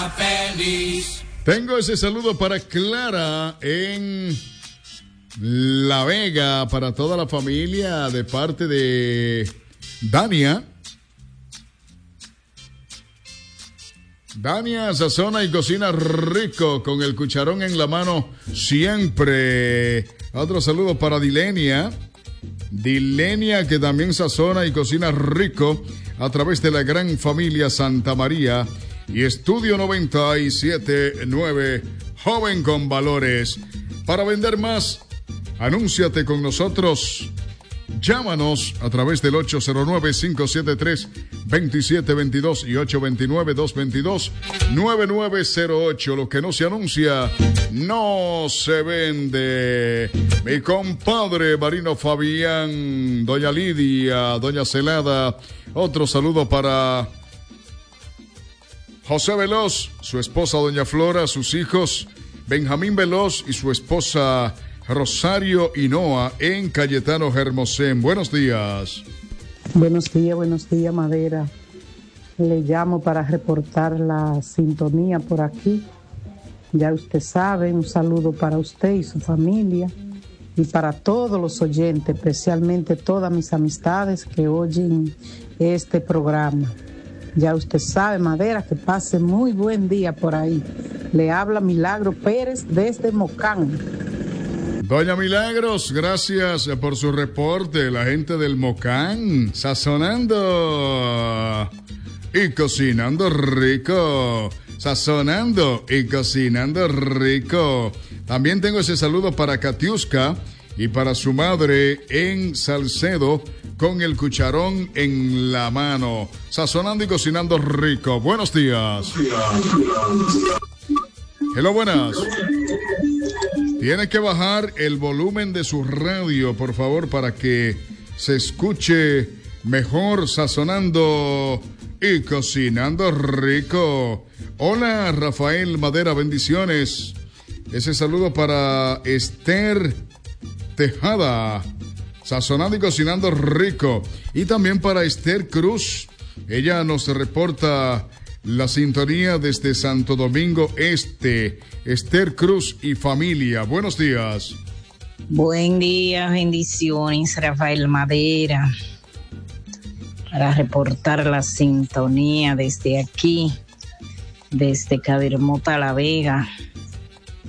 Feliz. Tengo ese saludo para Clara en La Vega, para toda la familia, de parte de Dania. Dania sazona y cocina rico con el cucharón en la mano siempre. Otro saludo para Dilenia. Dilenia, que también sazona y cocina rico a través de la gran familia Santa María y Estudio 97.9, joven con valores. Para vender más, anúnciate con nosotros. Llámanos a través del 809-573-2722 y 829-222-9908. Lo que no se anuncia, no se vende. Mi compadre Marino Fabián, doña Lidia, doña Celada. Otro saludo para José Veloz, su esposa doña Flora, sus hijos Benjamín Veloz y su esposa Rosario Hinoa en Cayetano Hermosén. Buenos días. Buenos días, Madera. Le llamo para reportar la sintonía por aquí. Ya usted sabe, un saludo para usted y su familia y para todos los oyentes, especialmente todas mis amistades que oyen este programa. Ya usted sabe, Madera, que pase muy buen día por ahí. Le habla Milagro Pérez desde Mocán. Doña Milagros, gracias por su reporte. La gente del Mocán, sazonando y cocinando rico. Sazonando y cocinando rico. También tengo ese saludo para Katiuska y para su madre en Salcedo, con el cucharón en la mano. Sazonando y cocinando rico. Buenos días. Hello, buenas. Tiene que bajar el volumen de su radio, por favor, para que se escuche mejor. Sazonando y cocinando rico. Hola, Rafael Madera, bendiciones. Ese saludo para Esther Tejada, sazonando y cocinando rico. Y también para Esther Cruz. Ella nos reporta la sintonía desde Santo Domingo Este. Esther Cruz y familia. Buenos días. Buen día, bendiciones, Rafael Madera. Para reportar la sintonía desde aquí, desde Cadermota La Vega.